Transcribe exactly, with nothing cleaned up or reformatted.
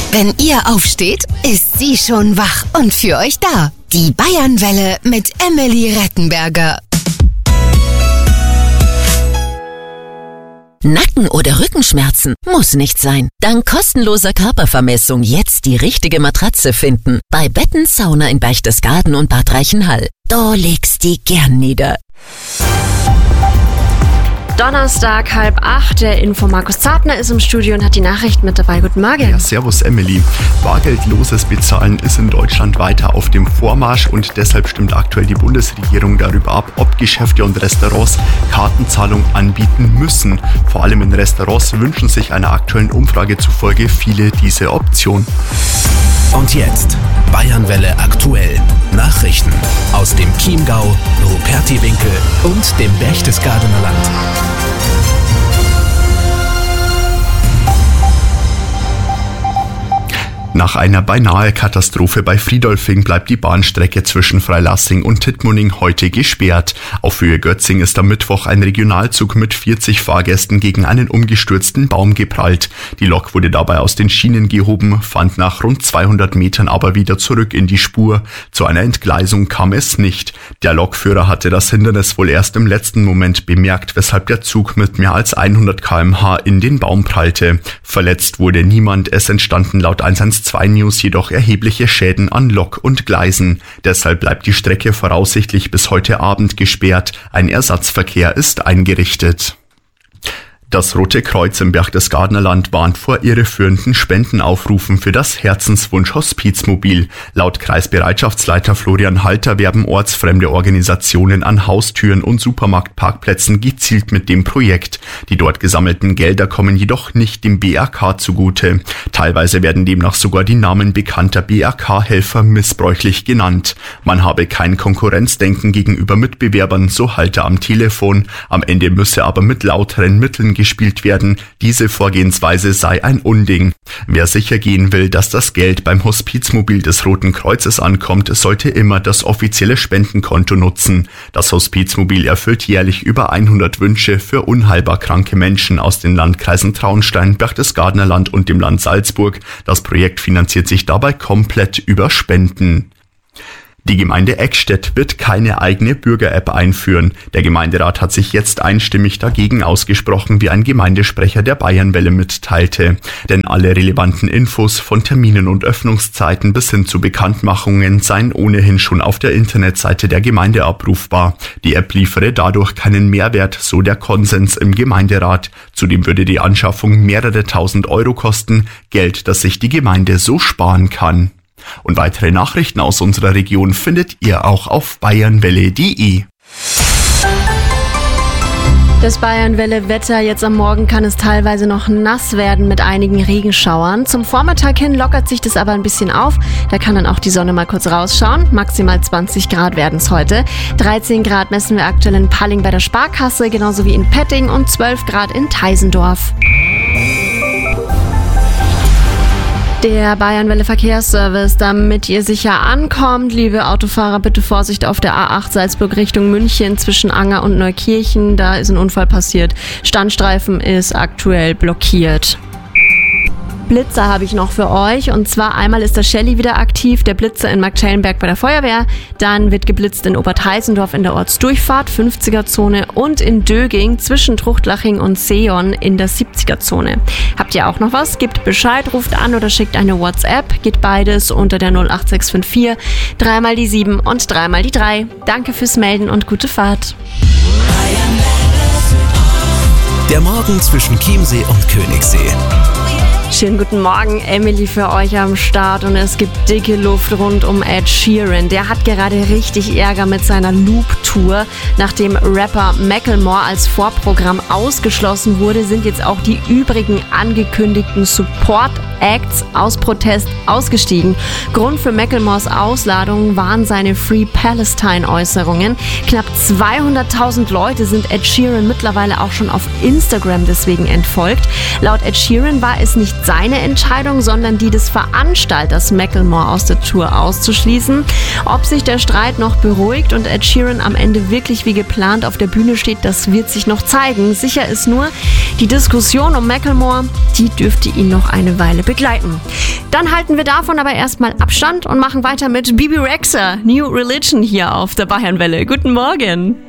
Wenn ihr aufsteht, ist sie schon wach und für euch da. Die Bayernwelle mit Emily Rettenberger. Nacken- oder Rückenschmerzen? Muss nicht sein. Dank kostenloser Körpervermessung jetzt die richtige Matratze finden. Bei Betten Sauna in Berchtesgaden und Bad Reichenhall. Da legst die gern nieder. Donnerstag, halb acht. Der Info Markus Zartner ist im Studio und hat die Nachrichten mit dabei. Guten Morgen. Ja, servus Emily. Bargeldloses Bezahlen ist in Deutschland weiter auf dem Vormarsch und deshalb stimmt aktuell die Bundesregierung darüber ab, ob Geschäfte und Restaurants Kartenzahlung anbieten müssen. Vor allem in Restaurants wünschen sich einer aktuellen Umfrage zufolge viele diese Option. Und jetzt Bayernwelle aktuell. Nachrichten aus dem Chiemgau, Rupertiwinkel und dem Berchtesgadener Land. Nach einer beinahe Katastrophe bei Friedolfing bleibt die Bahnstrecke zwischen Freilassing und Tittmoning heute gesperrt. Auf Höhe Götzing ist am Mittwoch ein Regionalzug mit vierzig Fahrgästen gegen einen umgestürzten Baum geprallt. Die Lok wurde dabei aus den Schienen gehoben, fand nach rund zweihundert Metern aber wieder zurück in die Spur. Zu einer Entgleisung kam es nicht. Der Lokführer hatte das Hindernis wohl erst im letzten Moment bemerkt, weshalb der Zug mit mehr als hundert Kilometer pro Stunde in den Baum prallte. Verletzt wurde niemand, es entstanden laut eins eins zwei News jedoch erhebliche Schäden an Lok und Gleisen. Deshalb bleibt die Strecke voraussichtlich bis heute Abend gesperrt. Ein Ersatzverkehr ist eingerichtet. Das Rote Kreuz im Berchtesgadener Land warnt vor irreführenden Spendenaufrufen für das Herzenswunsch-Hospizmobil. Laut Kreisbereitschaftsleiter Florian Halter werben ortsfremde Organisationen an Haustüren und Supermarktparkplätzen gezielt mit dem Projekt. Die dort gesammelten Gelder kommen jedoch nicht dem B R K zugute. Teilweise werden demnach sogar die Namen bekannter B R K-Helfer missbräuchlich genannt. Man habe kein Konkurrenzdenken gegenüber Mitbewerbern, so Halter am Telefon. Am Ende müsse aber mit lauteren Mitteln gespielt werden. Diese Vorgehensweise sei ein Unding. Wer sicher gehen will, dass das Geld beim Hospizmobil des Roten Kreuzes ankommt, sollte immer das offizielle Spendenkonto nutzen. Das Hospizmobil erfüllt jährlich über hundert Wünsche für unheilbar kranke Menschen aus den Landkreisen Traunstein, Berchtesgadener Land und dem Land Salzburg. Das Projekt finanziert sich dabei komplett über Spenden. Die Gemeinde Eckstedt wird keine eigene Bürger-App einführen. Der Gemeinderat hat sich jetzt einstimmig dagegen ausgesprochen, wie ein Gemeindesprecher der Bayernwelle mitteilte. Denn alle relevanten Infos von Terminen und Öffnungszeiten bis hin zu Bekanntmachungen seien ohnehin schon auf der Internetseite der Gemeinde abrufbar. Die App liefere dadurch keinen Mehrwert, so der Konsens im Gemeinderat. Zudem würde die Anschaffung mehrere tausend Euro kosten, Geld, das sich die Gemeinde so sparen kann. Und weitere Nachrichten aus unserer Region findet ihr auch auf bayernwelle punkt de. Das Bayernwelle-Wetter. Jetzt am Morgen kann es teilweise noch nass werden mit einigen Regenschauern. Zum Vormittag hin lockert sich das aber ein bisschen auf. Da kann dann auch die Sonne mal kurz rausschauen. Maximal zwanzig Grad werden es heute. dreizehn Grad messen wir aktuell in Palling bei der Sparkasse, genauso wie in Petting und zwölf Grad in Teisendorf. Der Bayernwelle Verkehrsservice, damit ihr sicher ankommt. Liebe Autofahrer, bitte Vorsicht auf der A acht Salzburg Richtung München zwischen Anger und Neukirchen. Da ist ein Unfall passiert. Standstreifen ist aktuell blockiert. Blitzer habe ich noch für euch, und zwar einmal ist der Shelly wieder aktiv, der Blitzer in Marktschellenberg bei der Feuerwehr, dann wird geblitzt in Oberteisendorf in der Ortsdurchfahrt, fünfziger-Zone, und in Döging zwischen Truchtlaching und Seeon in der siebziger-Zone. Habt ihr auch noch was? Gebt Bescheid, ruft an oder schickt eine WhatsApp, geht beides unter der null acht sechs fünf vier, dreimal die sieben und dreimal die drei. Danke fürs Melden und gute Fahrt. Der Morgen zwischen Chiemsee und Königssee. Schönen guten Morgen, Emily für euch am Start, und es gibt dicke Luft rund um Ed Sheeran. Der hat gerade richtig Ärger mit seiner Loop-Tour. Nachdem Rapper Macklemore als Vorprogramm ausgeschlossen wurde, sind jetzt auch die übrigen angekündigten Support-Acts aus Protest ausgestiegen. Grund für Macklemores Ausladung waren seine Free Palestine-Äußerungen. Knapp zweihunderttausend Leute sind Ed Sheeran mittlerweile auch schon auf Instagram deswegen entfolgt. Laut Ed Sheeran war es nicht seine Entscheidung, sondern die des Veranstalters, Macklemore aus der Tour auszuschließen. Ob sich der Streit noch beruhigt und Ed Sheeran am Ende wirklich wie geplant auf der Bühne steht, das wird sich noch zeigen. Sicher ist nur, die Diskussion um Macklemore, die dürfte ihn noch eine Weile begleiten. Dann halten wir davon aber erstmal Abstand und machen weiter mit Bebe Rexha, New Religion hier auf der Bayernwelle. Guten Morgen.